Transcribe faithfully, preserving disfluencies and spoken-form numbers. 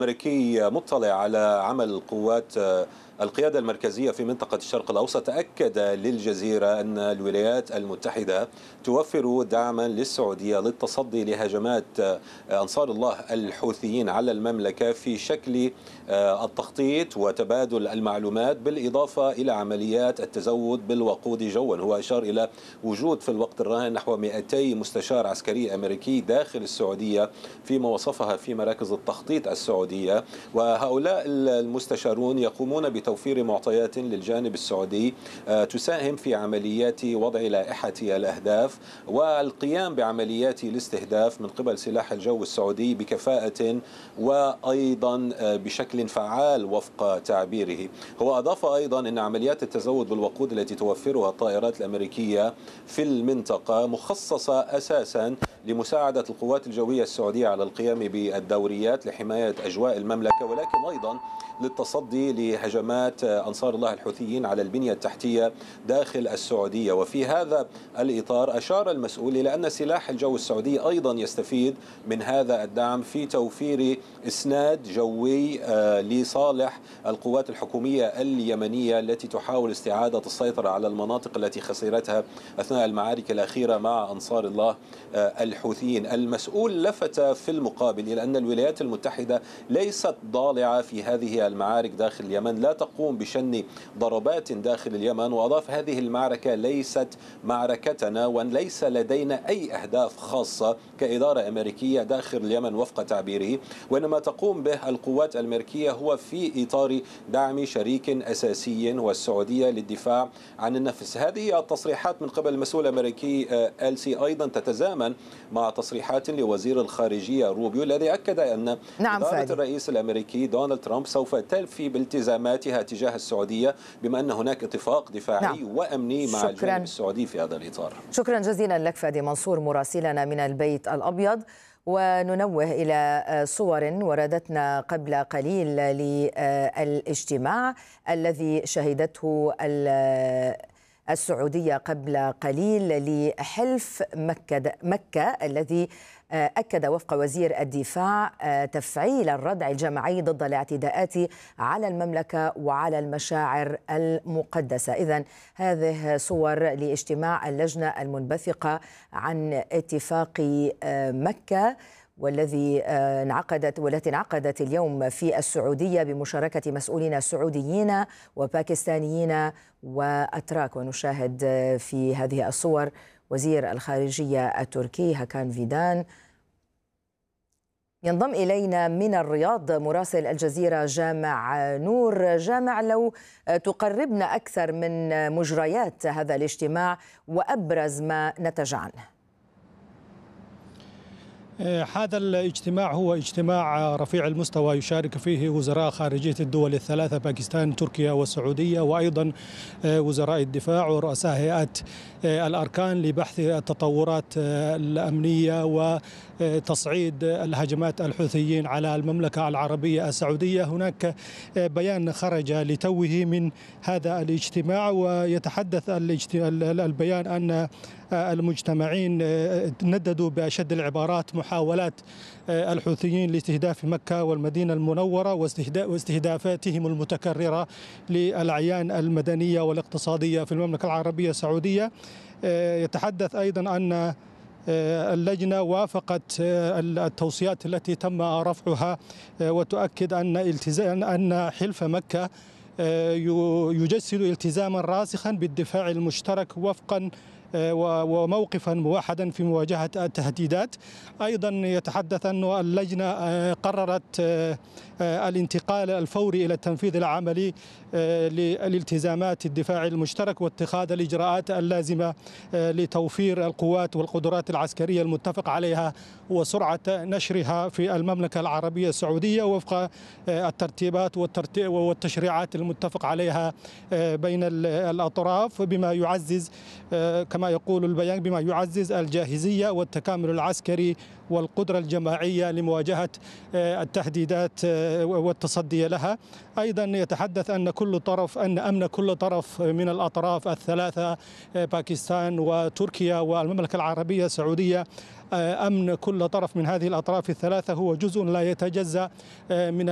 الأمريكي مطلع على عمل قوات القيادة المركزية في منطقة الشرق الأوسط أكد للجزيرة أن الولايات المتحدة توفر دعما للسعودية للتصدي لهجمات أنصار الله الحوثيين على المملكة في شكل التخطيط وتبادل المعلومات بالإضافة إلى عمليات التزود بالوقود جوا. هو أشار إلى وجود في الوقت الراهن نحو مئتي مستشار عسكري أمريكي داخل السعودية فيما وصفها في مراكز التخطيط السعودية، وهؤلاء المستشارون يقومون بتوفير معطيات للجانب السعودي تساهم في عمليات وضع لائحة الأهداف والقيام بعمليات الاستهداف من قبل سلاح الجو السعودي بكفاءة وأيضا بشكل فعال وفق تعبيره. هو أضاف أيضا أن عمليات التزود بالوقود التي توفرها الطائرات الأمريكية في المنطقة مخصصة أساسا لمساعدة القوات الجوية السعودية على القيام بالدوريات لحماية أجواء المملكة، ولكن أيضا للتصدي لهجمات أنصار الله الحوثيين على البنية التحتية داخل السعودية. وفي هذا الإطار أشار المسؤول إلى أن سلاح الجو السعودي أيضا يستفيد من هذا الدعم في توفير إسناد جوي لصالح القوات الحكومية اليمنية التي تحاول استعادة السيطرة على المناطق التي خسرتها أثناء المعارك الأخيرة مع أنصار الله الحوثيين. المسؤول لفت في المقابل إلى أن الولايات المتحدة ليست ضالعة في هذه المعارك داخل اليمن، لا تقوم بشن ضربات داخل اليمن، وأضاف هذه المعركة ليست معركتنا وليس لدينا أي أهداف خاصة كإدارة أمريكية داخل اليمن وفق تعبيره، وإنما تقوم به القوات الأمريكية هو في إطار دعم شريك أساسي هو السعودية للدفاع عن النفس. هذه التصريحات من قبل المسؤول الأمريكي ألسي أيضا تتزامن مع تصريحات لوزير الخارجية روبيو الذي أكد أن نعم إدارة فادي. الرئيس الأمريكي دونالد ترامب سوف تلفي بالتزاماتها تجاه السعودية بما أن هناك اتفاق دفاعي نعم. وأمني مع شكراً. الجانب السعودي في هذا الإطار. شكرا جزيلا لك فادي منصور مراسلنا من البيت الأبيض. وننوه إلى صور وردتنا قبل قليل للاجتماع الذي شهدته السعودية قبل قليل لحلف مكة, مكة الذي أكد وفق وزير الدفاع تفعيل الردع الجماعي ضد الاعتداءات على المملكة وعلى المشاعر المقدسة. إذن هذه صور لاجتماع اللجنة المنبثقة عن اتفاق مكة والذي انعقدت والتي انعقدت اليوم في السعودية بمشاركة مسؤولين سعوديين وباكستانيين وأتراك. ونشاهد في هذه الصور وزير الخارجية التركي هاكان فيدان. ينضم إلينا من الرياض مراسل الجزيرة جامع نور. جامع، لو تقربنا أكثر من مجريات هذا الاجتماع وأبرز ما نتج عنه. هذا الاجتماع هو اجتماع رفيع المستوى يشارك فيه وزراء خارجية الدول الثلاثة باكستان تركيا والسعودية، وأيضا وزراء الدفاع ورؤساء هيئات الأركان لبحث التطورات الأمنية وتصعيد الهجمات الحوثيين على المملكة العربية السعودية. هناك بيان خرج لتوه من هذا الاجتماع ويتحدث البيان أن المجتمعين نددوا بأشد العبارات محاولات الحوثيين لاستهداف مكة والمدينة المنورة واستهدافاتهم المتكررة للأعيان المدنية والاقتصادية في المملكة العربية السعودية. يتحدث أيضا أن اللجنة وافقت التوصيات التي تم رفعها وتؤكد أن التزام أن حلف مكة يجسد التزاما راسخا بالدفاع المشترك وفقا وموقفا موحدا في مواجهة التهديدات. أيضا يتحدث أن اللجنة قررت الانتقال الفوري إلى التنفيذ العملي للالتزامات الدفاع المشترك واتخاذ الإجراءات اللازمة لتوفير القوات والقدرات العسكرية المتفق عليها وسرعة نشرها في المملكة العربية السعودية وفق الترتيبات والتشريعات المتفق عليها بين الأطراف، بما يعزز كما يقول البيان بما يعزز الجاهزية والتكامل العسكري والقدرة الجماعية لمواجهة التهديدات والتصدي لها. أيضا يتحدث أن كل طرف أن أمن كل طرف من الأطراف الثلاثة باكستان وتركيا والمملكة العربية السعودية، أمن كل طرف من هذه الأطراف الثلاثة هو جزء لا يتجزأ من